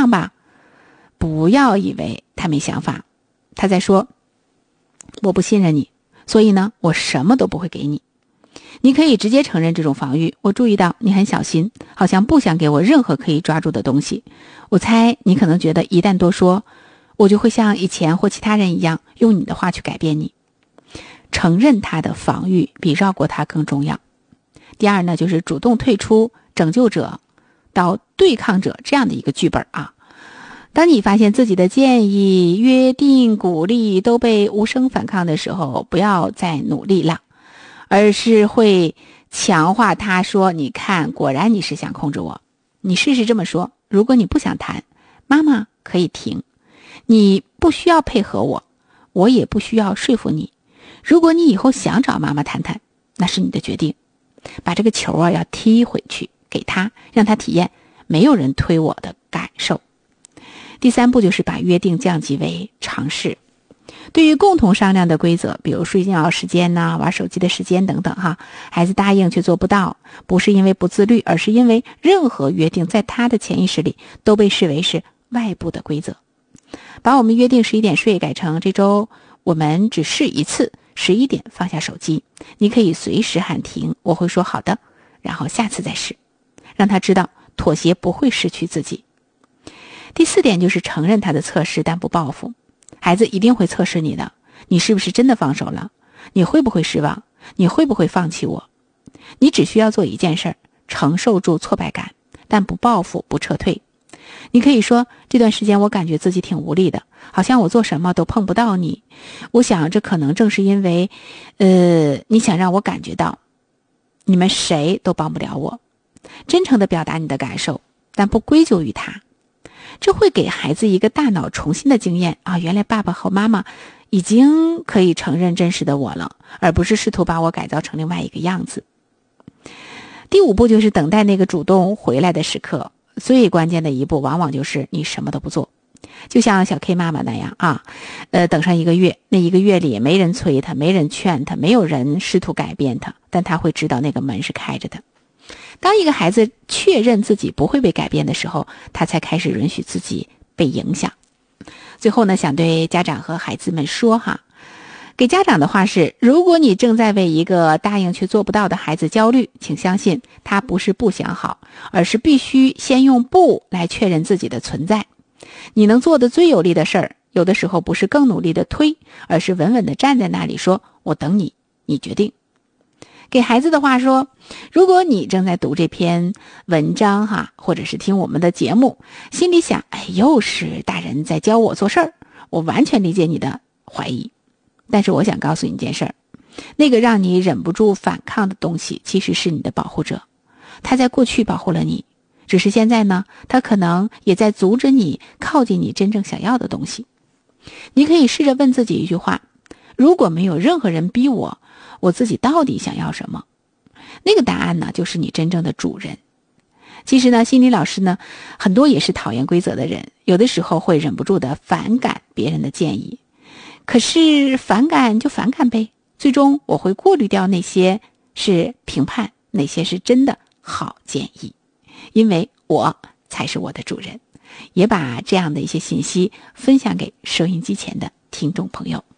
样吧，不要以为他没想法，他在说我不信任你，所以呢，我什么都不会给你。你可以直接承认这种防御，我注意到你很小心，好像不想给我任何可以抓住的东西。我猜你可能觉得一旦多说，我就会像以前或其他人一样，用你的话去改变你。承认他的防御比绕过他更重要。第二呢，就是主动退出拯救者到对抗者这样的一个剧本啊。当你发现自己的建议、约定、鼓励都被无声反抗的时候，不要再努力了，而是会强化他说，你看，果然你是想控制我。你试试这么说，如果你不想谈，妈妈可以停，你不需要配合我，我也不需要说服你。如果你以后想找妈妈谈谈，那是你的决定。把这个球啊要踢回去给他，让他体验没有人推我的感受。第三步就是把约定降级为常识。对于共同商量的规则，比如睡觉时间呢、玩手机的时间等等哈，孩子答应却做不到，不是因为不自律，而是因为任何约定在他的潜意识里都被视为是外部的规则。把我们约定11点睡改成这周我们只试一次11点放下手机，你可以随时喊停，我会说好的，然后下次再试，让他知道妥协不会失去自己。第4点就是承认他的测试，但不报复。孩子一定会测试你的，你是不是真的放手了？你会不会失望？你会不会放弃我？你只需要做一件事，承受住挫败感，但不报复，不撤退。你可以说，这段时间我感觉自己挺无力的，好像我做什么都碰不到你。我想这可能正是因为你想让我感觉到你们谁都帮不了我。真诚地表达你的感受，但不归咎于他。这会给孩子一个大脑重新的经验啊，原来爸爸和妈妈已经可以承认真实的我了，而不是试图把我改造成另外一个样子。第5步就是等待那个主动回来的时刻，最关键的一步往往就是你什么都不做。就像小 K 妈妈那样啊，等上1个月，那1个月里没人催他，没人劝他，没有人试图改变他，但他会知道那个门是开着的。当一个孩子确认自己不会被改变的时候，他才开始允许自己被影响。最后呢，想对家长和孩子们说哈，给家长的话是，如果你正在为一个答应却做不到的孩子焦虑，请相信他不是不想好，而是必须先用不来确认自己的存在。你能做的最有力的事儿，有的时候不是更努力的推，而是稳稳的站在那里说，我等你，你决定。给孩子的话说，如果你正在读这篇文章哈，或者是听我们的节目，心里想，又是大人在教我做事儿，我完全理解你的怀疑。但是我想告诉你一件事儿，那个让你忍不住反抗的东西，其实是你的保护者。他在过去保护了你，只是现在呢，他可能也在阻止你靠近你真正想要的东西。你可以试着问自己一句话，如果没有任何人逼我，我自己到底想要什么？那个答案呢，就是你真正的主人。其实呢，心理老师呢，很多也是讨厌规则的人，有的时候会忍不住的反感别人的建议。可是反感就反感呗，最终我会过滤掉那些是评判，哪些是真的好建议，因为我才是我的主人。也把这样的一些信息分享给收音机前的听众朋友。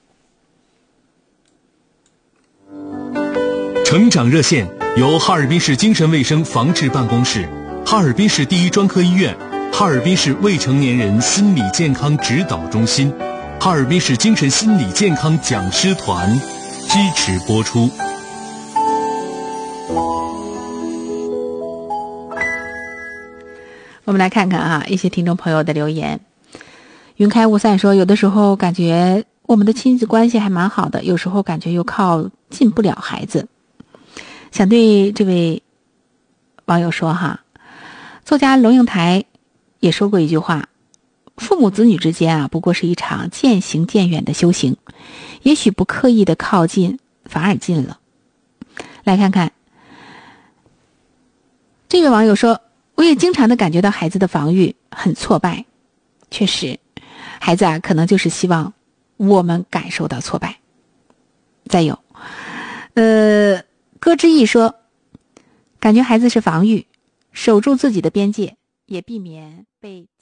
成长热线由哈尔滨市精神卫生防治办公室、哈尔滨市第一专科医院、哈尔滨市未成年人心理健康指导中心、哈尔滨市精神心理健康讲师团支持播出。 我们来看看一些听众朋友的留言。云开雾散说，有的时候感觉我们的亲子关系还蛮好的，有时候感觉又靠近不了孩子。想对这位网友说作家龙应台也说过一句话，父母子女之间不过是一场渐行渐远的修行，也许不刻意的靠近反而近了。来看看这位网友说，我也经常的感觉到孩子的防御很挫败。确实，孩子可能就是希望我们感受到挫败。再有歌之意说，感觉孩子是防御，守住自己的边界，也避免被